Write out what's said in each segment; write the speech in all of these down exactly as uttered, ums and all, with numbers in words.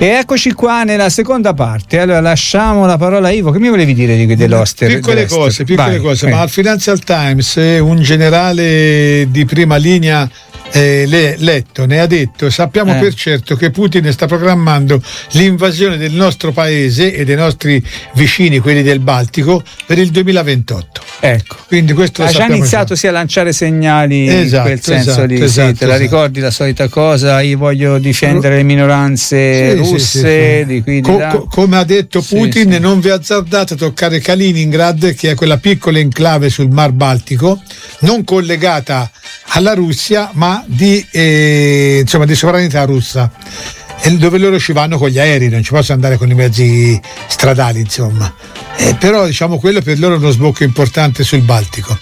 E eccoci qua nella seconda parte. Allora lasciamo la parola a Ivo. Che mi volevi dire di dell'Oster? Piccole cose, piccole Vai, cose. eh. Ma al Financial Times un generale di prima linea eh, le, letto ne ha detto: sappiamo Eh. per certo che Putin sta programmando l'invasione del nostro paese e dei nostri vicini, quelli del Baltico, per il duemilaventotto. Ecco. Quindi questo lo Ha già sappiamo iniziato sì, a lanciare segnali Esatto, in quel senso esatto, lì. esatto, sì, te la esatto. ricordi la solita cosa? Io voglio difendere le minoranze Sì, russe, sì, sì, sì. di qui di Co- là. co- come ha detto Sì, Putin, sì. non vi azzardate a toccare Kaliningrad, che è quella piccola enclave sul Mar Baltico, non collegata alla Russia, ma di, eh, insomma, di sovranità russa, e dove loro ci vanno con gli aerei, non ci possono andare con i mezzi stradali, insomma. Eh, però diciamo quello per loro è uno sbocco importante sul Baltico.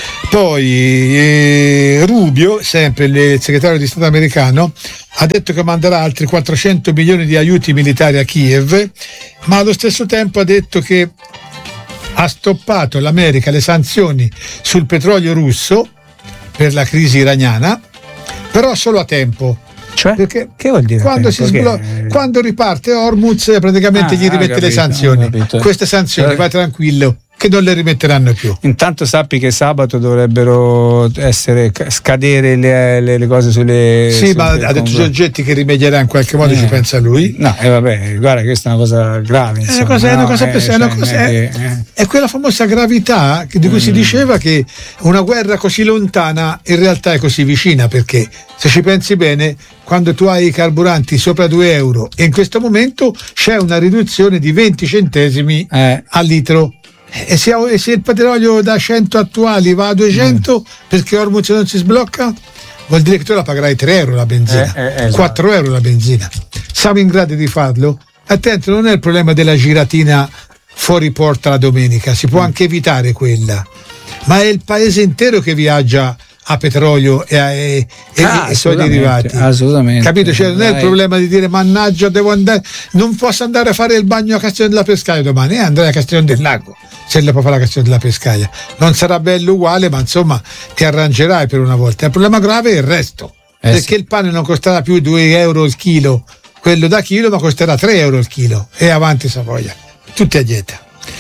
Poi eh, Rubio, sempre il segretario di Stato americano, ha detto che manderà altri quattrocento milioni di aiuti militari a Kiev, ma allo stesso tempo ha detto che ha stoppato l'America le sanzioni sul petrolio russo per la crisi iraniana, però solo a tempo. Cioè? Perché Che vuol dire quando, tempo? si sblo- Che- quando riparte Hormuz praticamente Ah, gli ah, rimette capito, le sanzioni. ho capito. Queste sanzioni, Cioè- vai tranquillo, che non le rimetteranno più. Intanto sappi che sabato dovrebbero essere scadere le, le, le cose sulle. Sì, sul- ma ha detto con- Giorgetti che rimedierà in qualche modo, Eh. ci pensa lui. No, e eh, vabbè, guarda, questa è una cosa grave. È una Insomma, cosa, è una no? cosa Eh, pes- è una cioè, cosa- non è è- che- eh. è quella famosa gravità che- di cui si Mm. diceva che una guerra così lontana in realtà è così vicina, perché se ci pensi bene, quando tu hai i carburanti sopra due euro e in questo momento c'è una riduzione di venti centesimi Eh. al litro. E se, e se il petrolio da cento attuali va a duecento perché Hormuz non si sblocca, vuol dire che tu la pagherai tre euro la benzina, Eh, eh, esatto. quattro euro la benzina. Siamo in grado di farlo? Attento, non è il problema della giratina fuori porta la domenica, si può Mm. anche evitare quella, ma è il paese intero che viaggia a petrolio e, a, e, e- Ah, e suoi assolutamente, derivati. assolutamente. Capito? Cioè, non è il Dai. problema di dire mannaggia, devo andare, non posso andare a fare il bagno a Castione della Pescaia domani, e andrai a Castione del Lago se le può fare a Castione della Pescaia. Non sarà bello uguale, ma insomma ti arrangerai per una volta. Il problema grave è il resto, Eh, perché sì. il pane non costerà più due euro il chilo, quello da chilo, ma costerà tre euro il chilo, e avanti Savoia, tutti a dieta.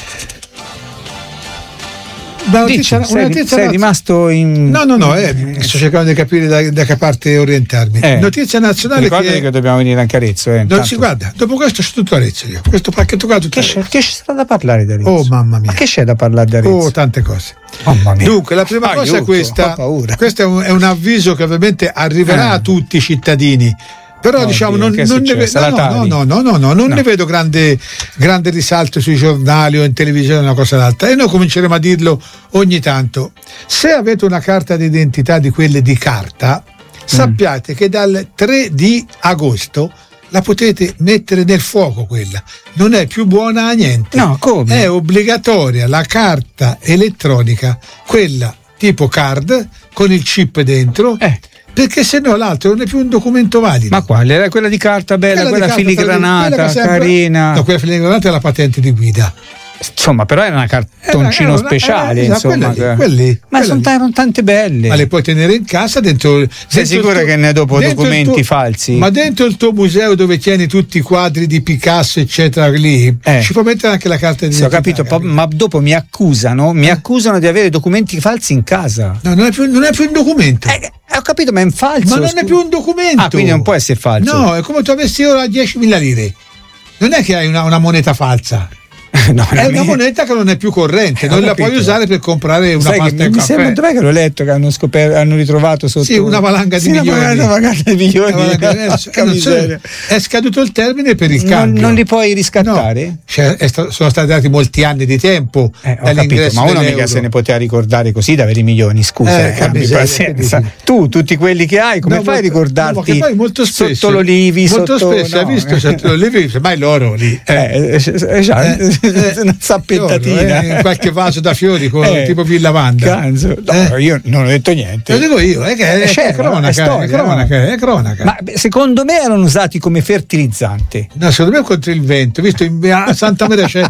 Una Dici, notizia- una sei, notizia sei naz- rimasto in. No, no, no, eh, sto cercando di capire da, da che parte orientarmi. Eh. Notizia nazionale Ricordati che, che dobbiamo venire anche a Arezzo. Eh, non intanto. si guarda, dopo questo c'è tutto Arezzo io. Questo pacchetto qua tutto Che c'è, Arezzo. che c'è da parlare di Arezzo? Oh mamma mia. Ma che c'è da parlare di Arezzo? Oh, tante cose. Mamma mia. Dunque, la prima cosa è Aiuto, questa. ho paura. Questo è un, è un avviso che ovviamente arriverà Eh. a tutti i cittadini. Però Oddio, diciamo non, che è non ne, successo? ve- no, La no, Tari? no, no, no, no, non No. ne vedo grande, grande risalto sui giornali o in televisione, una cosa o l'altra, e noi cominceremo a dirlo ogni tanto. Se avete una carta d'identità di quelle di carta, sappiate che dal tre di agosto la potete mettere nel fuoco, quella non è più buona a niente. No, come? È obbligatoria la carta elettronica, quella tipo card con il chip dentro, Eh. perché se no l'altro non è più un documento valido. Ma quale? Era quella di carta bella, quella, di carta, filigranata, quella che sempre- carina. No, quella filigranata è la patente di guida. Insomma, però era una cartoncino Era una- speciale, eh, esatto, insomma. quella lì, che- quella lì, Ma quella sono, lì. t- erano tante belle. Ma le puoi tenere in casa dentro. Sei dentro il sicura tuo- che ne dopo dentro il documenti tuo- falsi? Ma dentro il tuo museo dove tieni tutti i quadri di Picasso, eccetera, lì Eh. ci puoi mettere anche la carta di Sì, ho capito, po- ma dopo mi accusano, mi accusano di avere documenti falsi in casa. No, non è più, non è più un documento. Eh, ho capito, ma è un falso. Ma non scusa. è più un documento. Ah, quindi non può essere falso. No, è come tu avessi ora diecimila lire. Non è che hai una, una moneta falsa. No, È una mia- moneta che non è più corrente, Eh, non ho la capito. puoi usare per comprare una Sai che pasta mi, e un mi caffè. sembra, dov'è che l'ho letto che hanno scoperto, hanno ritrovato sotto Sì, una valanga di Sì, una milioni. valanga- una valanga di milioni. Una valanga- eh, Porca eh, non so, miseria. è scaduto il termine per il Non, cambio. non li puoi riscattare? No, cioè, è sta- sono stati dati molti anni di tempo Eh, ho capito, dall'ingresso ma uno dell'euro. mica se ne poteva ricordare così da avere i milioni, scusa, Eh, eh, abbi miseria, pazienza. che dici? Tu, tutti quelli che hai, come No, fai a ma- ricordarti no, ma che poi molto spesso, sotto l'olivi, molto sotto, spesso, hai no. visto sotto l'olivi, semmai l'oro lì. Eh, eh, eh, eh, Eh, una zappettatina. eh, in qualche vaso da fiori con, Eh, tipo Villa Wanda. Ganzo. No, Eh. io non ho detto niente. Lo dico io, è che è, Eh, è certo, cronaca, è è, storia, cronaca, no? è cronaca. Ma beh, secondo me erano usati come fertilizzante. No, secondo me è contro il vento, visto in, a Santa Maria c'è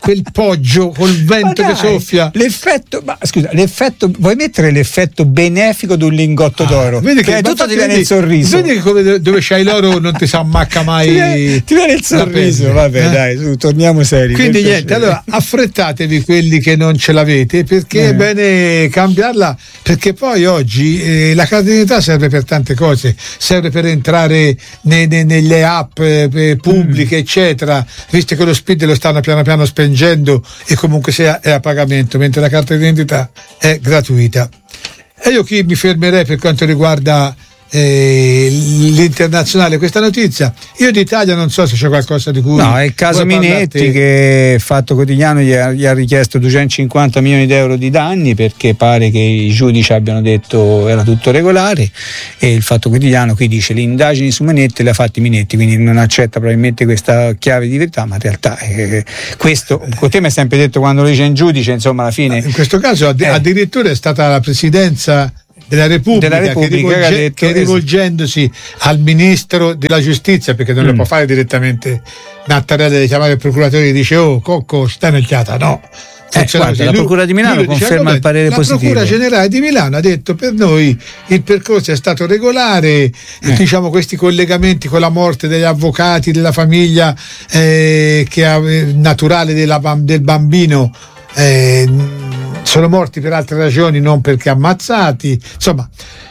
quel poggio col vento dai, che soffia. L'effetto, ma scusa, l'effetto, vuoi mettere l'effetto benefico di un lingotto ah, d'oro? Vedi che, che tutto ti viene vedi, il sorriso. Vedi che come, dove c'hai l'oro non ti si ammacca mai. Ti viene, ti viene il sorriso, vabbè, eh? Dai, su, torniamo seri. Quindi niente, allora affrettatevi quelli che non ce l'avete, perché eh. è bene cambiarla, perché poi oggi eh, la carta d'identità serve per tante cose, serve per entrare ne, ne, nelle app eh, pubbliche, mm. eccetera, visto che lo speed lo stanno piano piano spengendo e comunque sia è a pagamento, mentre la carta d'identità è gratuita. E io qui mi fermerei per quanto riguarda eh, l'internazionale questa notizia. Io d'Italia non so se c'è qualcosa di cui no, è il caso Minetti che Fatto Quotidiano gli ha, gli ha richiesto duecentocinquanta milioni di euro di danni perché pare che i giudici abbiano detto era tutto regolare, e il Fatto Quotidiano qui dice le indagini su Minetti le ha fatte Minetti, quindi non accetta probabilmente questa chiave di verità, ma in realtà eh, questo con te mi hai sempre detto quando lo dice in giudice, insomma alla fine in questo caso add- eh. addirittura è stata la presidenza della Repubblica, della Repubblica che, rivolge, che, detto, che rivolgendosi al ministro della giustizia, perché non mm. lo può fare direttamente Mattarella, di chiamare il procuratore e dice oh Cocco stai nel no. Eh, guarda, la Procura di Milano conferma il parere la positivo. La Procura Generale di Milano ha detto per noi il percorso è stato regolare, eh. diciamo questi collegamenti con la morte degli avvocati, della famiglia eh, che ha, naturale della, del bambino eh, sono morti per altre ragioni, non perché ammazzati, insomma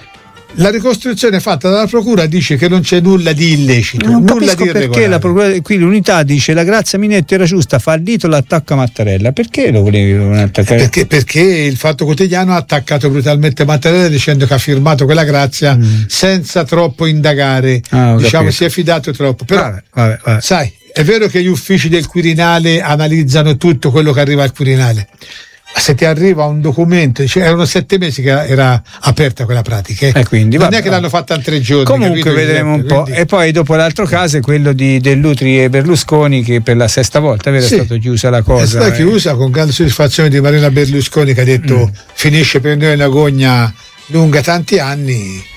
la ricostruzione fatta dalla procura dice che non c'è nulla di illecito, non nulla capisco di irregolare. Perché la procura, qui l'unità dice la Grazia Minetti era giusta, fallito l'attacco a Mattarella, perché lo volevi attaccare? Perché, perché il Fatto Quotidiano ha attaccato brutalmente Mattarella dicendo che ha firmato quella grazia mm. senza troppo indagare, ah, diciamo capito. Si è fidato troppo, però vabbè, vabbè, vabbè. Sai, è vero che gli uffici del Quirinale analizzano tutto quello che arriva al Quirinale, ma se ti arriva un documento, cioè erano sette mesi che era aperta quella pratica, eh. Eh, quindi, non vabbè, è che l'hanno fatta in tre giorni. Comunque capito? vedremo un po'. Quindi... E poi dopo l'altro caso è quello di Dell'Utri e Berlusconi, che per la sesta volta vero, sì, è stata chiusa la cosa. È stata eh. chiusa con grande soddisfazione di Marina Berlusconi, che ha detto mm. finisce per noi una gogna lunga tanti anni.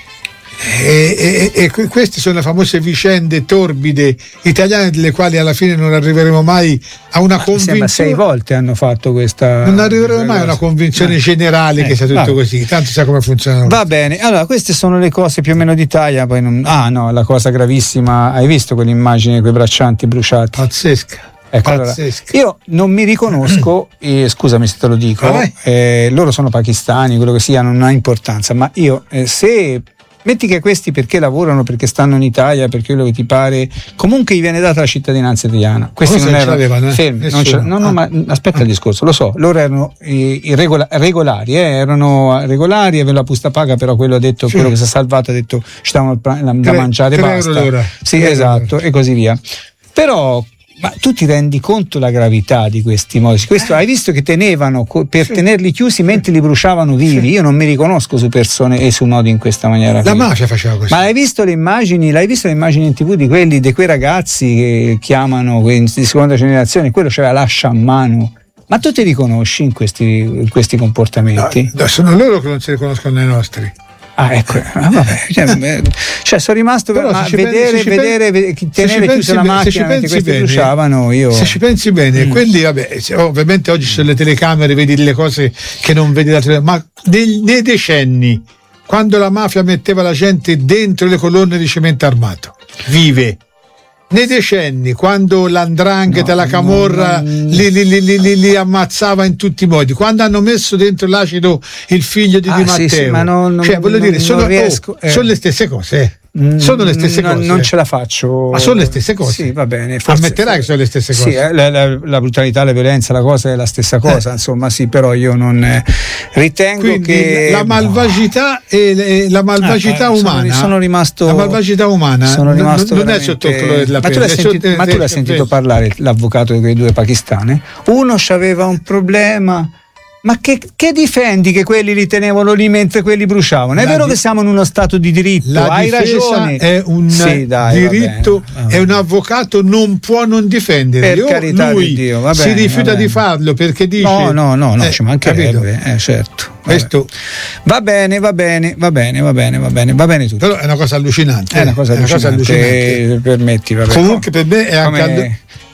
E, e, e queste sono le famose vicende torbide italiane delle quali alla fine non arriveremo mai a una ah, convinzione. Sei volte hanno fatto questa. Non arriveremo mai a una convinzione eh. generale eh. che sia tutto vabbè. così, tanto sa come funziona. Va bene, allora queste sono le cose più o meno d'Italia. Poi non... Ah no, la cosa gravissima, hai visto quell'immagine di quei braccianti bruciati? Pazzesca. Ecco, allora, io non mi riconosco, eh, scusami se te lo dico, eh, loro sono pakistani, quello che sia, non ha importanza, ma io eh, se metti che questi perché lavorano, perché stanno in Italia, perché quello che ti pare, comunque gli viene data la cittadinanza italiana. Questi non erano avevano, eh? fermi, non no, no, ah. ma aspetta il discorso, lo so, loro erano irregola- regolari, eh, erano regolari, avevano la busta paga, però quello ha detto, sì. quello che si è salvato ha detto ci davano da mangiare, tre basta. L'ora. Sì, tre esatto, l'ora. E così via. Però ma tu ti rendi conto la gravità di questi modi? Questo, hai visto che tenevano per sì. tenerli chiusi mentre li bruciavano vivi? Sì. Io non mi riconosco su persone e su modi in questa maniera. La mafia faceva così. Ma hai visto le immagini? L'hai visto le immagini in tv di quelli, di quei ragazzi che chiamano di seconda generazione? Quello c'era l'ascia a mano. Ma tu ti riconosci in questi, in questi comportamenti? No, sono loro che non si riconoscono nei nostri. Ah, ecco, ah, vabbè. Cioè, cioè sono rimasto per ma vedere, pensi, vedere, vedere tenere chiusa la macchina mentre questi bene, bruciavano. Io... Se ci pensi bene, mm. quelli, vabbè, ovviamente oggi ci sono le telecamere, vedi le cose che non vedi da telecamera, ma nei, nei decenni, quando la mafia metteva la gente dentro le colonne di cemento armato, vive. Nei decenni, quando l'andrangheta, no, la camorra no, no. Li, li, li, li, li ammazzava in tutti i modi, quando hanno messo dentro l'acido il figlio di ah, Di Matteo, sì, sì, ma non, non, cioè voglio non, dire, sono, riesco, oh, eh. sono le stesse cose. Eh. Sono le stesse non, cose. Non ce la faccio. Ma sono le stesse cose. Sì, va bene. Forse, ammetterai che sono le stesse cose. Sì, eh, la, la, la brutalità, la violenza, la cosa è la stessa cosa, eh. insomma, sì, però io non eh, ritengo Quindi che la malvagità no. e la malvagità ah, umana. Sono, sono rimasto la malvagità umana sono rimasto non, non è sotto il colore della pelle. Ma tu l'hai sentito, ma tu l'hai sentito parlare l'avvocato di quei due pakistani? Uno c'aveva un problema. Ma che, che difendi che quelli li tenevano lì mentre quelli bruciavano? È la vero di- che siamo in uno stato di diritto, la hai ragione. È un sì, dai, diritto e un avvocato non può non difendere. Per carità lui di Dio, va bene, si rifiuta di farlo perché dice no, no, no, no, eh, ci mancherebbe, eh, certo. Questo va bene, va bene, va bene, va bene, va bene, va bene tutto. Però è una cosa allucinante. È una cosa, è una allucinante, cosa allucinante. Permetti, vabbè. Comunque per me è anche Come...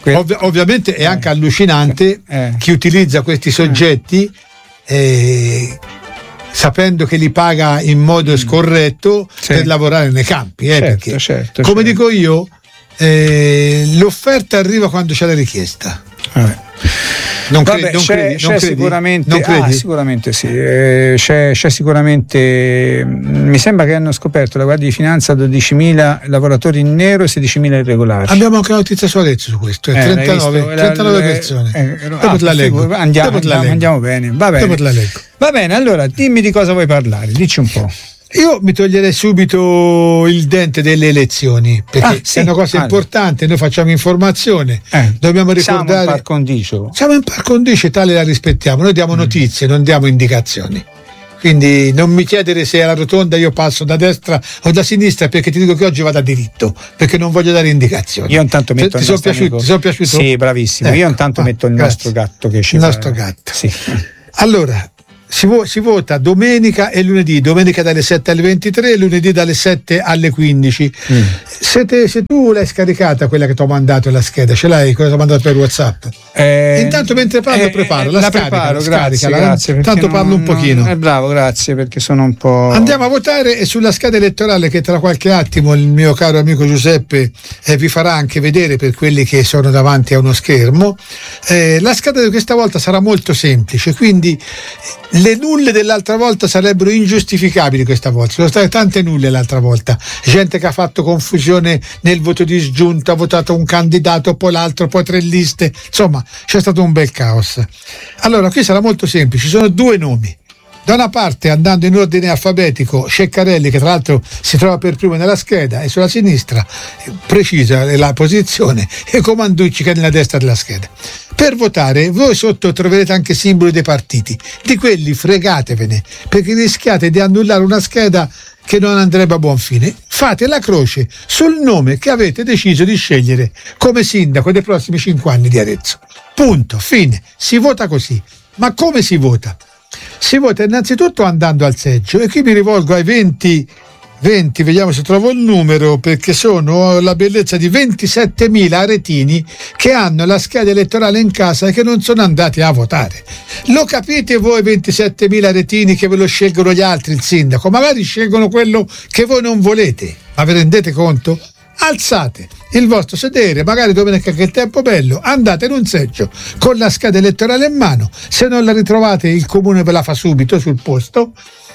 Ovvi- ovviamente è anche eh. allucinante eh. chi utilizza questi soggetti eh, sapendo che li paga in modo scorretto sì. per lavorare nei campi, eh, certo, perché certo, come certo. dico io, eh, l'offerta arriva quando c'è la richiesta. Vabbè. Non Vabbè, credi, non c'è, credi, c'è non credi? sicuramente, Non credi? Ah, sicuramente sì, eh, c'è, c'è sicuramente, mi sembra che hanno scoperto la Guardia di Finanza dodicimila lavoratori in nero e sedicimila irregolari. Abbiamo anche una notizia su Arezzo su questo, eh, trentanove, visto? trentanove La, persone. Eh, Dopo ah, te la leggo. Andiamo, andiamo, Dopo te la leggo. andiamo bene. Va bene. Dopo te la leggo. Va bene, allora dimmi di cosa vuoi parlare, dici un po'. Io mi toglierei subito il dente delle elezioni, perché ah, sì, è una cosa allora. importante, noi facciamo informazione, eh, dobbiamo ricordare. Siamo in par condicio. Siamo in par condicio e tale la rispettiamo, noi diamo mm. notizie, non diamo indicazioni. Quindi non mi chiedere se è alla rotonda io passo da destra o da sinistra, perché ti dico che oggi vado a diritto, perché non voglio dare indicazioni. Io intanto metto ti, il sono piaciuto, ti sono piaciuto? Sì, bravissimo. Ecco. Io intanto ah, metto il grazie. nostro gatto che ci Il fa... nostro gatto. Sì. Allora, Si, vo- si vota domenica e lunedì, domenica dalle sette alle ventitré, lunedì dalle sette alle quindici. Mm. Se, te, se tu l'hai scaricata quella che ti ho mandato la scheda, ce l'hai? Cosa ti ho mandato per WhatsApp? Eh, Intanto mentre parlo eh, preparo, la, la scarica, preparo, grazie, grazie, grazie tanto parlo non, un pochino. È bravo, grazie, perché sono un po'. Andiamo a votare e sulla scheda elettorale che tra qualche attimo il mio caro amico Giuseppe eh, vi farà anche vedere per quelli che sono davanti a uno schermo. Eh, la scheda di questa volta sarà molto semplice, quindi le nulle dell'altra volta sarebbero ingiustificabili questa volta. Sono state tante nulle l'altra volta, gente che ha fatto confusione nel voto disgiunto, ha votato un candidato, poi l'altro, poi tre liste, insomma c'è stato un bel caos. Allora qui sarà molto semplice, ci sono due nomi. Da una parte, andando in ordine alfabetico, Ceccarelli, che tra l'altro si trova per primo nella scheda, e sulla sinistra, precisa la posizione, e Comanducci che è nella destra della scheda. Per votare voi sotto troverete anche simboli dei partiti, di quelli fregatevene, perché rischiate di annullare una scheda che non andrebbe a buon fine. Fate la croce sul nome che avete deciso di scegliere come sindaco dei prossimi cinque anni di Arezzo. Punto, fine. Si vota così. Ma come si vota? Si vota innanzitutto andando al seggio, e qui mi rivolgo ai venti, venti, vediamo se trovo il numero, perché sono la bellezza di ventisettemila aretini che hanno la scheda elettorale in casa e che non sono andati a votare. Lo capite voi ventisettemila aretini che ve lo scelgono gli altri, il sindaco? Magari scelgono quello che voi non volete, ma vi rendete conto? Alzate il vostro sedere, magari domenica che il tempo è bello, andate in un seggio con la scheda elettorale in mano, se non la ritrovate il comune ve la fa subito sul posto,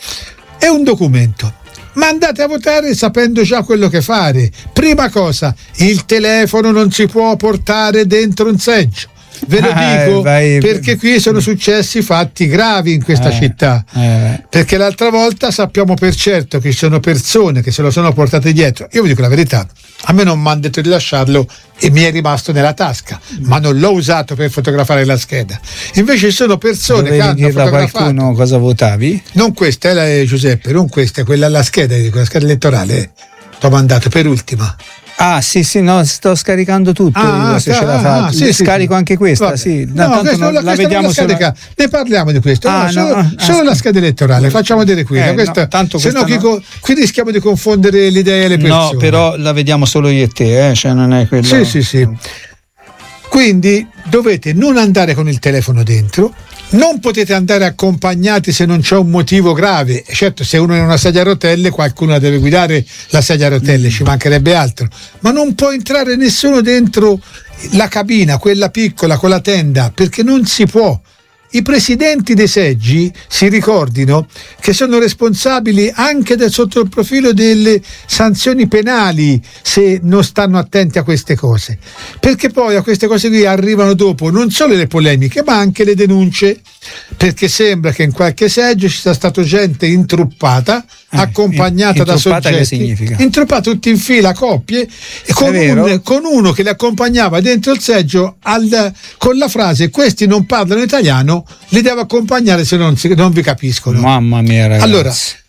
è un documento, ma andate a votare sapendo già quello che fare. Prima cosa, il telefono non si può portare dentro un seggio. Ve lo dico ah, vai, perché qui sono successi fatti gravi in questa eh, città eh. Perché l'altra volta sappiamo per certo che ci sono persone che se lo sono portate dietro. Io vi dico la verità, a me non mi hanno detto di lasciarlo e mi è rimasto nella tasca, mm. ma non l'ho usato per fotografare la scheda. Invece ci sono persone dovevi che hanno fotografato. Qualcuno cosa votavi? Non questa è la, Giuseppe, non questa, è quella la scheda, la scheda elettorale ti ho mandato per ultima. Ah sì sì, no, sto scaricando tutto. Ah, se ah, ce la ah, ah, sì, scarico sì, anche questa. Vabbè. Sì. No, tanto questa, non, la, la vediamo la solo... scheda, ne parliamo di questo. Ah, no, solo, no, ah, solo la scheda elettorale, facciamo vedere qui. Eh, questa, no, tanto se no, no. qui, qui rischiamo di confondere le idee alle persone. No, però la vediamo solo io e te, eh? Cioè non è quello. Sì, sì, sì. Quindi dovete non andare con il telefono dentro, non potete andare accompagnati se non c'è un motivo grave. Certo, se uno è in una sedia a rotelle qualcuno deve guidare la sedia a rotelle, mm. ci mancherebbe altro, ma non può entrare nessuno dentro la cabina, quella piccola con la tenda, perché non si può. I presidenti dei seggi si ricordino che sono responsabili anche da, sotto il profilo delle sanzioni penali se non stanno attenti a queste cose, perché poi a queste cose qui arrivano dopo non solo le polemiche ma anche le denunce, perché sembra che in qualche seggio ci sia stata gente intruppata, eh, accompagnata in, da soggetti che significa? Intruppata tutti in fila, coppie, e con, un, con uno che li accompagnava dentro il seggio al, con la frase "questi non parlano italiano, li devo accompagnare se non, se non vi capiscono". Mamma mia, ragazzi. Allora,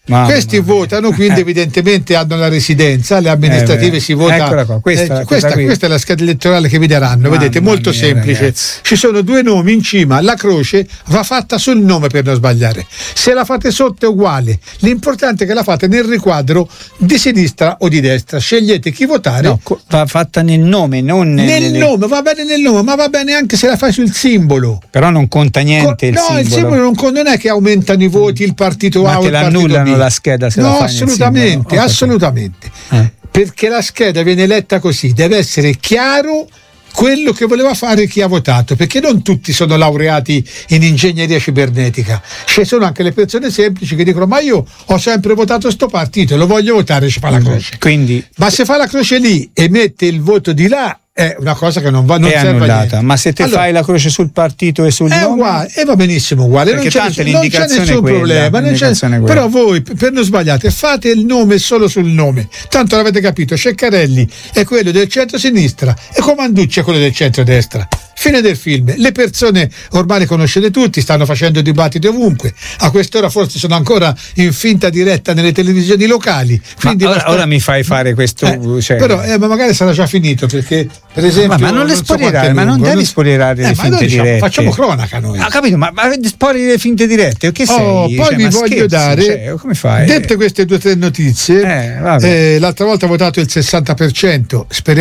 Mamma Questi mia. votano, quindi eh. evidentemente hanno la residenza, le amministrative eh, si vota. Qua. Questa, eh, questa, questa è la scheda elettorale che vi daranno, Mamma vedete, molto mia, semplice. Ragazzi. Ci sono due nomi in cima, la croce va fatta sul nome per non sbagliare. Se la fate sotto è uguale. L'importante è che la fate nel riquadro di sinistra o di destra. Scegliete chi votare. No, va fatta nel nome, non nel, nel nome, va bene nel nome, ma va bene anche se la fai sul simbolo. Però non conta niente Co- il no, simbolo. il simbolo non, con- non è che aumentano i voti, il partito ma A o il partito B. annullano la scheda se no, la fai assolutamente, assolutamente. Eh. Perché la scheda viene letta così, deve essere chiaro quello che voleva fare chi ha votato, perché non tutti sono laureati in ingegneria cibernetica, ci sono anche le persone semplici che dicono ma io ho sempre votato sto partito, lo voglio votare, ci fa la croce. Quindi, ma se fa la croce lì e mette il voto di là è una cosa che non va, non è serve annullata. A niente. Ma se te allora, fai la croce sul partito e sul è nome uguale, e va benissimo uguale, non c'è, tanto non c'è nessun quella, problema, non c'è, però voi per non sbagliate fate il nome solo sul nome, tanto l'avete capito, Ceccarelli è quello del centro-sinistra e Comanducci è quello del centro-destra. Fine del film. Le persone ormai le conoscete tutti, stanno facendo dibattiti ovunque, a quest'ora forse sono ancora in finta diretta nelle televisioni locali, quindi ora, ora mi fai fare questo eh, cioè... però eh, ma magari sarà già finito, perché per esempio ma, ma non le spoilerare, so ma non devi spoilerare eh, le finte diciamo, dirette, facciamo cronaca noi. Ah, capito, ma, ma spoileri le finte dirette che oh, sei? Poi cioè, vi voglio scherzi, dare cioè, come fai? Dette queste due o tre notizie, eh, eh, l'altra volta ho votato il sessanta per cento, speriamo